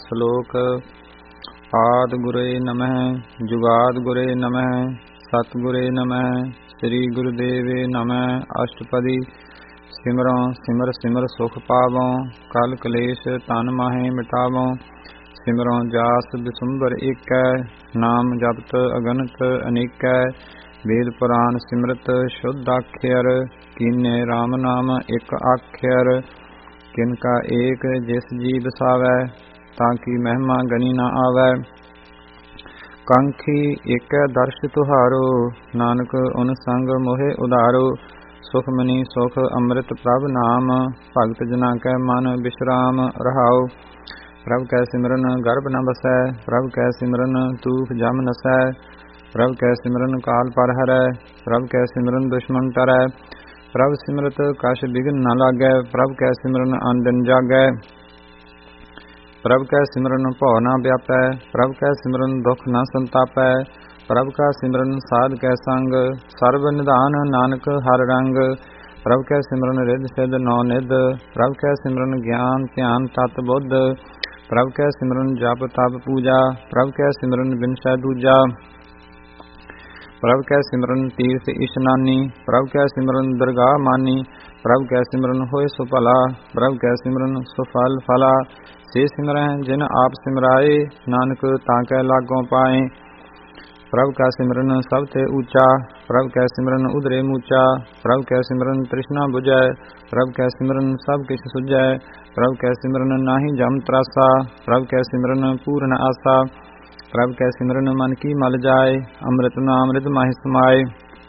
ਸ਼ਲੋਕ ਆਦਿ ਗੁਰੇ ਨਮః ਜੁਗਾਦਿ ਗੁਰੇ ਨਮః ਸਤਿਗੁਰੇ ਨਮঃ ਸ੍ਰੀ ਗੁਰੂਦੇਵੇ ਨਮঃ। ਅਸ਼ਟਪਦੀ ਸਿਮਰੋ ਸਿਮਰ ਸਿਮਰ ਸੁਖ ਪਾਵੋ ਕਲ ਕਲੇਸ਼ ਤਨ ਮਾਹੇ ਮਿਟਾਵੋ। ਸਿਮਰੋ ਜਾਸ ਬਿਸੁੰਬਰ ਏਕੈ ਨਾਮ ਜਪਤ ਅਗਨਤ ਅਨੇਕੈ। ਵੇਦ ਪੁਰਾਨ ਸਿਮਰਤ ਸ਼ੁੱਧ ਆਖਿਅਰ ਕੀਨੇ ਰਾਮ ਨਾਮ ਇੱਕ ਆਖਿਅਰ। ਕਿਨ ਕਾ ਏਕ ਜਿਸ ਜੀ ਬਸਾਵੈ ਤਾਂ ਕੀ ਮਹਿਮਾ ਗਨੀ ਨਾ ਆਵੈ। ਕੰਖੀ ਏਕੈ ਦਰਸ਼ ਤੁਹਾਰੋ ਨਾਨਕ ਉਨ ਸੰਗ ਮੋਹਿ ਉਧਾਰੋ। ਸੁਖ ਮਨੀ ਸੁਖ ਅੰਮ੍ਰਿਤ ਪ੍ਰਭ ਨਾਮ ਭਗਤ ਜਨਾ ਕੈ ਮਨ ਬਿਸ਼ਰਾਮ ਰਹਾਉ। ਪ੍ਰਭ ਕੈ ਸਿਮਰਨ ਗਰਭ ਨ ਬਸੈ ਪ੍ਰਭ ਕੈ ਸਿਮਰਨ ਤੂਫ ਜਮ ਨਸੈ। ਪ੍ਰਭ ਕੈ ਸਿਮਰਨ ਕਾਲ ਪਰ ਹਰੈ ਪ੍ਰਭ ਕੈ ਸਿਮਰਨ ਦੁਸ਼ਮਨ ਟਰੈ। ਪ੍ਰਭ ਸਿਮਰਤ ਕਛ ਬਿਘਨ ਨ ਲਾਗੈ ਪ੍ਰਭ ਕੈ ਸਿਮਰਨ ਅਨ ਦਿਨ ਜਾਗੈ। ਪ੍ਰਭ ਕੈ ਸਿਮਰਨ ਭਉ ਨ ਵਿਆਪੈ ਪ੍ਰਭ ਕੈ ਸਿਮਰਨ ਦੁਖ ਨ ਸੰਤਾਪੈ। ਪ੍ਰਭ ਕਾ ਸਿਮਰਨ ਸਾਧ ਕੈ ਸੰਗ ਸਰਬ ਨਿਧਾਨ ਨਾਨਕ ਹਰ ਰੰਗ। ਪ੍ਰਭ ਕੈ ਸਿਮਰਨ ਰਿੱਧ ਸਿੱਧ ਨੌ ਨਿਧ ਪ੍ਰਭ ਕੈ ਸਿਮਰਨ ਗਿਆਨ ਧਿਆਨ ਤਤ ਬੁੱਧ। ਪ੍ਰਭ ਕੈ ਸਿਮਰਨ ਜਪ ਤਪ ਪੂਜਾ ਪ੍ਰਭ ਕੈ ਸਿਮਰਨ ਬਿਨਸੈ ਦੂਜਾ। ਪ੍ਰਭ ਕੈ ਸਿਮਰਨ ਤੀਰਥ ਇਸ਼ਨਾਨੀ ਪ੍ਰਭ ਕੈ ਸਿਮਰਨ ਦਰਗਾਹ ਮਾਨੀ। ਪ੍ਰਭ ਕੈ ਸਿਮਰਨ ਹੋਇ ਸੁ ਭਲਾ ਪ੍ਰਭ ਕੈ ਸਿਮਰਨ ਸੁਫਲ ਫਲਾ। ਸੇ ਸਿਮਰੈ ਜਿਨ ਆਪ ਸਿਮਰਾਏ ਨਾਨਕ ਤਾਂ ਕੈ ਲਾਗੋਂ ਪਾਏ। ਪ੍ਰਭ ਕਾ ਸਿਮਰਨ ਸਭ ਤੇ ਊਚਾ ਪ੍ਰਭ ਕੈ ਸਿਮਰਨ ਉਧਰੇ ਮੂਚਾ। ਪ੍ਰਭ ਕੈ ਸਿਮਰਨ ਤ੍ਰਿਸ਼ਨਾ ਬੁਝੈ ਪ੍ਰਭ ਕੈ ਸਿਮਰਨ ਸਭ ਕਿਛ ਸੁਝੈ। ਪ੍ਰਭ ਕੈ ਸਿਮਰਨ ਨਾਹੀ ਜਮ ਤਰਾਸਾ ਪ੍ਰਭ ਕੈ ਸਿਮਰਨ ਪੂਰਨ ਆਸਾ। ਪ੍ਰਭ ਕੈ ਸਿਮਰਨ ਮਨ ਕੀ ਮਲ ਜਾਏ ਅੰਮ੍ਰਿਤ ਨਾਮ ਰਿਧ ਮਾਹਿ ਸਮਾਏ।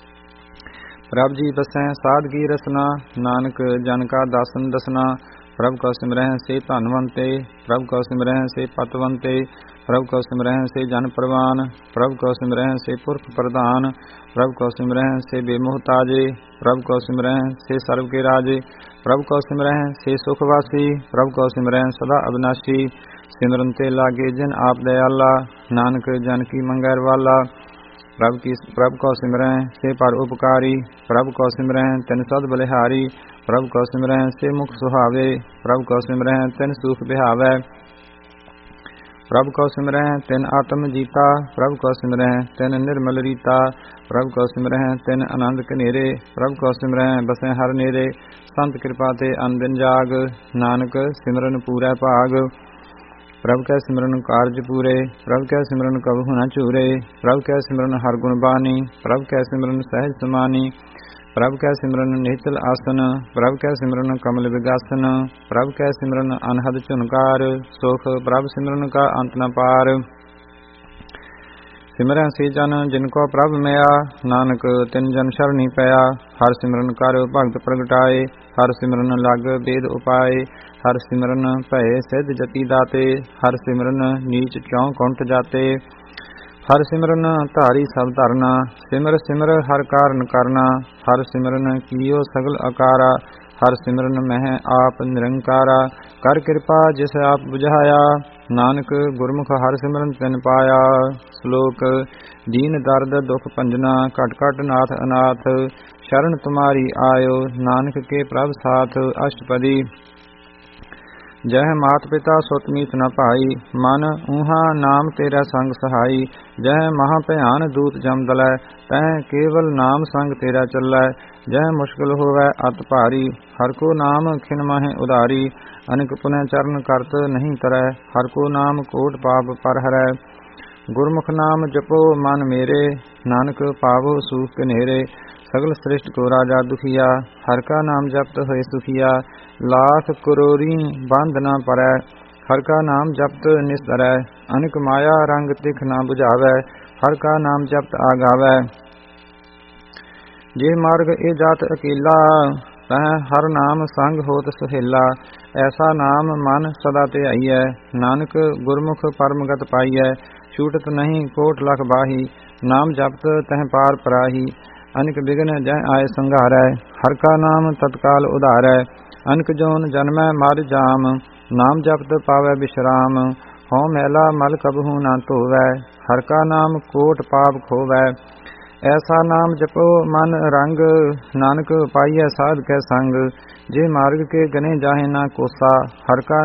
ਪ੍ਰਭ ਜੀ ਬਸੈ ਸਾਧ ਕੀ ਰਸਨਾ ਨਾਨਕ ਜਨ ਕਾ ਦਾਸਨ ਦਸਨਾ। ਪ੍ਰਭ ਕੋ ਸਿਮਰਹਿ ਸੇ ਧਨਵੰਤੇ ਪ੍ਰਭ ਕੋ ਸਿਮਰਹਿ ਸੇ ਪਤਵੰਤੇ। ਪ੍ਰਭ ਕੋ ਸਿਮਰਹਿ ਸੇ ਜਨ ਪ੍ਰਵਾਨ ਪ੍ਰਭ ਕੋ ਸਿਮਰਹਿ ਸੇ ਪੁਰਖ ਪ੍ਰਧਾਨ। ਪ੍ਰਭ ਕੋ ਸਿਮਰਹਿ ਸੇ ਬੇਮੁਹਤਾਜੇ ਪ੍ਰਭ ਕੋ ਸਿਮਰਹਿ ਸੇ ਸਰਬ ਕੇ ਰਾਜੇ। ਪ੍ਰਭ ਕੋ ਸਿਮਰਹਿ ਸੇ ਸੁਖ ਵਾਸੀ ਪ੍ਰਭ ਕੋ ਸਿਮਰਹਿ ਸਦਾ ਅਬਨਾਸ਼ੀ। ਸਿਮਰਨ ਤੇ ਲਾਗੇ ਜਿਨ ਆਪ ਦਇਆਲਾ ਨਾਨਕ ਜਨ ਕੀ ਮੰਗੈ ਰਵਾਲਾ। ਪ੍ਰਭ ਕੋ ਸਿਮਰਹਿ ਸੇ ਪਰ ਉਪਕਾਰੀ ਪ੍ਰਭ ਕੋ ਸਿਮਰਹਿ ਤਿਨ ਸਦ ਬਲਿਹਾਰੀ। ਪ੍ਰਭ ਕੋ ਸਿਮਰਹਿ ਸੇ ਮੁਖ ਸੁਹਾਵੇ ਪ੍ਰਭ ਕੋ ਸਿਮਰਹਿ ਤਿਨ ਸੂਖ ਬਿਹਾਵੈ। ਪ੍ਰਭ ਕੋ ਸਿਮਰਹਿ ਤਿਨ ਆਤਮ ਜੀਤਾ ਪ੍ਰਭ ਕੋ ਸਿਮਰਹਿ ਤਿਨ ਨਿਰਮਲ ਰੀਤਾ। ਪ੍ਰਭ ਕੋ ਸਿਮਰਹਿ ਤਿਨ ਆਨੰਦ ਕਨੇਰੇ ਪ੍ਰਭ ਕੋ ਸਿਮਰਹਿ ਬਸੈ ਹਰ ਨੇਰੇ। ਸੰਤ ਕਿਰਪਾ ਤੇ ਅਨ ਦਿਨ ਜਾਗ ਨਾਨਕ ਸਿਮਰਨ ਪੂਰੈ ਭਾਗ। ਪ੍ਰਭ ਕੈ ਸਿਮਰਨ ਕਾਰਜ ਪੂਰੇ ਪ੍ਰਭ ਕੈ ਸਿਮਰਨ ਕਬਹੂ ਨ ਝੂਰੇ। ਪ੍ਰਭ ਕੈ ਸਿਮਰਨ ਹਰ ਗੁਣ ਬਾਣੀ ਪ੍ਰਭ ਕੈ ਸਿਮਰਨ ਸਹਿਜ ਸਮਾਨੀ। ਪ੍ਰਭ ਕੈ ਸਿਮਰਨ ਨਿਹਚਲ ਆਸਨ ਪ੍ਰਭ ਕੈ ਸਿਮਰਨ ਕਮਲ ਵਿਗਾਸਨ। ਪ੍ਰਭ ਕੈ ਸਿਮਰਨ ਅਨਹਦ ਝੁਨਕਾਰ ਸੁਖ ਪ੍ਰਭ ਸਿਮਰਨ ਕਾ ਅੰਤ ਨ ਪਾਰ। ਸਿਮਰੈ ਸੇ ਜਨ ਜਿਨ ਕੋ ਪ੍ਰਭ ਮਿਆ ਨਾਨਕ ਤਿਨ ਜਨ ਸ਼ਰਣੀ ਪਿਆ। ਹਰ ਸਿਮਰਨ ਕਰ ਭਗਤ ਪ੍ਰਗਟਾਏ ਹਰ ਸਿਮਰਨ ਲਗ ਬੇਦ ਉਪਾਏ। ਹਰ ਸਿਮਰਨ ਭਏ ਸਿੱਧ ਜਤੀ ਦਾਤੇ ਹਰ ਸਿਮਰਨ ਨੀਚ ਕਿਉ ਕੁੰਟ ਜਾਤੇ। ਹਰ ਸਿਮਰਨ ਧਾਰੀ ਸਭ ਧਰਨਾ ਸਿਮਰ ਸਿਮਰ ਹਰ ਕਾਰਨ ਕਰਨਾ। ਹਰ ਸਿਮਰਨ ਕੀਓ ਸਗਲ ਅਕਾਰਾ ਹਰ ਸਿਮਰਨ ਮਹਿ ਆਪ ਨਿਰੰਕਾਰਾ। ਕਰ ਕਿਰਪਾ ਜਿਸ ਆਪ ਬੁਝਾਇਆ ਨਾਨਕ ਗੁਰਮੁਖ ਹਰ ਸਿਮਰਨ ਤਿਨ ਪਾਇਆ। ਸ਼ਲੋਕ ਦੀਨ ਦਰਦ ਦੁਖ ਭੰਜਨਾ ਘਟ ਘਟ ਨਾਥ ਅਨਾਥ। ਸ਼ਰਨ ਤੁਮਾਰੀ ਆਇਓ ਨਾਨਕ ਕੇ ਪ੍ਰਭ ਸਾਥ। ਅਸ਼ਟਪਦੀ ਜਹ ਮਾਤ ਪਿਤਾ ਸੁਤ ਮੀਤ ਨ ਭਾਈ ਮਨ ਊਹਾ ਨਾਮ ਤੇਰਾ ਸੰਗ ਸਹਾਈ। ਜਹ ਮਹਾ ਭਿਆਨ ਦੂਤ ਜਮ ਦਲੈ ਤਹ ਕੇਵਲ ਨਾਮ ਸੰਗ ਤੇਰਾ ਚੱਲੈ। ਜਹ ਮੁਸ਼ਕਿਲ ਹੋਵੈ ਅਤ ਭਾਰੀ ਹਰ ਕੋ ਨਾਮ ਖਿਨ ਮਾਹੇ ਉਧਾਰੀ। ਅਨਿਕ ਪੁਨਹ ਚਰਨ ਕਰਤ ਨਹੀਂ ਤਰੈ ਹਰ ਕੋ ਨਾਮ ਕੋਟ ਪਾਪ ਪਰ ਹਰੈ। ਗੁਰਮੁਖ ਨਾਮ ਜਪੋ ਮਨ ਮੇਰੇ ਨਾਨਕ ਪਾਵੋ ਸੂਖ ਕਨੇਰੇ। ਸਗਲ ਸ੍ਰਿਸ਼ਟ ਕੋ ਰਾਜਾ ਦੁਖੀਆ ਹਰ ਕਾ ਨਾਮ ਜਪਤ ਹੋਏ ਸੁਖੀਆ। ਲਾਖ ਕਰੋੜੀ ਬੰਧ ਨ ਪਰੈ ਹਰ ਕਾ ਨਾਮ ਜਪਤ ਨਿਸਤਰੈ। ਅਨਿਕ ਮਾਇਆ ਰੰਗ ਤਿਖ ਨ ਬੁਝਾਵੈ ਹਰ ਕਾ ਨਾਮ ਜਪਤ ਆਗਾਵੈ। ਜੇ ਮਾਰਗ ਇਹ ਜਾਤ ਅਕੇਲਾ ਤਹ ਹਰ ਨਾਮ ਸੰਗ ਹੋਤ ਸੁਹੇਲਾ। ਐਸਾ ਨਾਮ ਮਨ ਸਦਾ ਧਿਆਈਐ ਨਾਨਕ ਗੁਰਮੁਖ ਪਰਮਗਤ ਪਾਈਐ। ਛੂਟਤ ਨਹੀਂ ਕੋਟ ਲਖ ਬਾਹੀ ਨਾਮ ਜਪਤ ਤਹ ਪਾਰ ਪਰਾਹੀ। ਅਨਿਕ ਬਿਘਨ ਜਹ ਆਏ ਸੰਘਾਰੈ ਹਰ ਕਾ ਨਾਮ ਤਤਕਾਲ ਉਧਾਰੈ। ਅਨਿਕ ਜੋਨ ਜਨਮੈ ਮਰ ਜਾਮ ਨਾਮ ਜਪਤ ਪਾਵੈ ਬਿਸ਼ਰਾਮ। ਹਉ ਮੈਲਾ ਮਲ ਕਬਹੂ ਨ ਧੋਵੈ ਹਰ ਕਾ ਨਾਮ ਕੋਟ ਪਾਪ ਖੋਵੈ। ਐਸਾ ਨਾਮ ਜਪੋ ਮਨ ਰੰਗ ਨਾਨਕ ਪਾਈਐ ਸਾਧ ਕੈ ਸੰਗ। ਜੇ ਮਾਰਗ ਕੇ ਗਨੇ ਜਾਹੇ ਨਾ ਕੋਸਾ ਹਰ ਕਾ